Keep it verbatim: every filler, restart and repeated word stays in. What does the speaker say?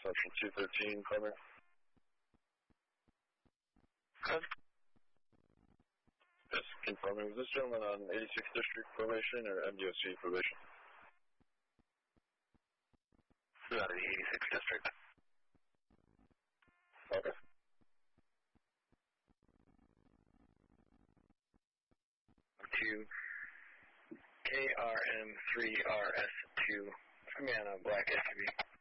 Central two thirteen, Clemmer. Good. Yes, confirming. Was this gentleman on eighty-sixth District probation or M D O C probation? He's out of the eighty-sixth District. Okay. To K R M three R S two, I'm on a black S U V.